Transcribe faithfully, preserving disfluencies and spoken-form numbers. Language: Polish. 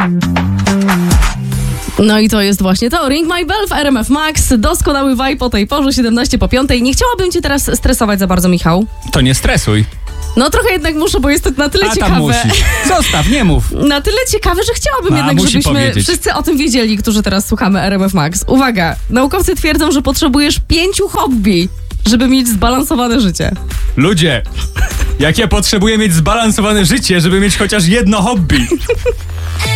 No i to jest właśnie to. Ring My Bell w R M F Max. Doskonały vibe o tej porze, siedemnaście po piątej. Nie chciałabym cię teraz stresować za bardzo, Michał. To nie stresuj. No trochę jednak muszę, bo jest to na tyle A tam ciekawe. musisz. Zostaw, nie mów. Na tyle ciekawe, że chciałabym A, jednak, musi żebyśmy powiedzieć. wszyscy o tym wiedzieli, którzy teraz słuchamy R M F Max. Uwaga, naukowcy twierdzą, że potrzebujesz pięciu hobby, żeby mieć zbalansowane życie. Ludzie, jak ja potrzebuję mieć zbalansowane życie, żeby mieć chociaż jedno hobby.